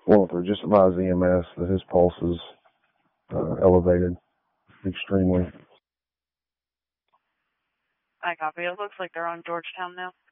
Well, if just advise EMS that his pulse is elevated extremely. I copy. It looks like they're on Georgetown now.